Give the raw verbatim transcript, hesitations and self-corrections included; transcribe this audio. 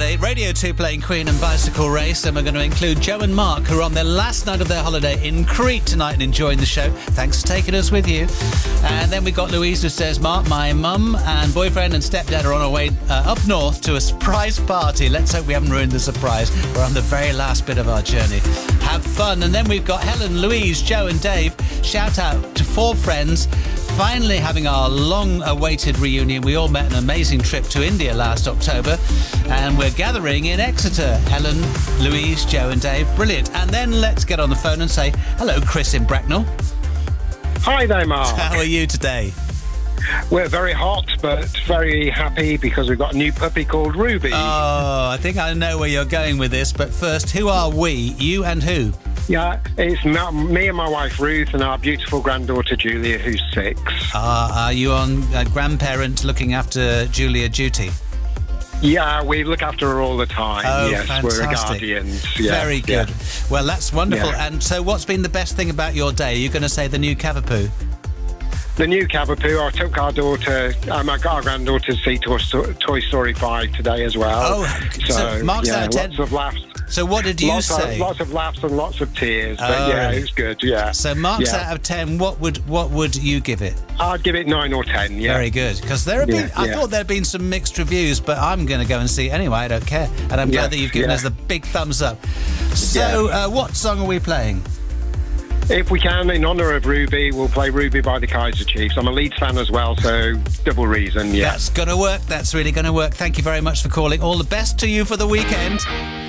Saturday, Radio two playing Queen and Bicycle Race, and we're going to include Joe and Mark, who are on their last night of their holiday in Crete tonight and enjoying the show. Thanks for taking us with you. And then we've got Louise, who says, Mark, my mum and boyfriend and stepdad are on our way uh, up north to a surprise party. Let's hope we haven't ruined the surprise. We're on the very last bit of our journey. Have fun. And then we've got Helen, Louise, Joe and Dave. Shout out to four friends. Finally having our long-awaited reunion. We all met on an amazing trip to India last October, and we're gathering in Exeter. Helen, Louise, Joe and Dave. Brilliant. And then let's get on the phone and say hello, Chris in Bracknell. Hi there, Mark. How are you today? We're very hot, but very happy because we've got a new puppy called Ruby. Oh, I think I know where you're going with this, but first, who are we? You and who? Yeah, it's not me and my wife Ruth and our beautiful granddaughter Julia, who's six. Uh, are you on uh, grandparent looking after Julia duty? Yeah, we look after her all the time. Oh, yes, fantastic. We're guardians. Yeah, Very good. Yeah. Well, that's wonderful. Yeah. And so what's been the best thing about your day? Are you going to say the new Cavapoo? The new Cavapoo, I took our daughter, um, our granddaughter to see Toy Toy Story five today as well. Oh, so Mark's yeah, out of ten. lots of laughs. So what did you lots say? Of, lots of laughs and lots of tears. But Oh, yeah, really? it was good, yeah. So Mark's Yeah. out of ten. What would what would you give it? I'd give it nine or ten, yeah. Very good. Because there have been, Yeah, I yeah. thought there had been some mixed reviews, but I'm going to go and see it anyway. I don't care. And I'm glad Yeah, that you've given yeah. us the big thumbs up. So uh, what song are we playing? If we can, in honour of Ruby, we'll play Ruby by the Kaiser Chiefs. I'm a Leeds fan as well, so double reason, yeah. That's going to work. That's really going to work. Thank you very much for calling. All the best to you for the weekend.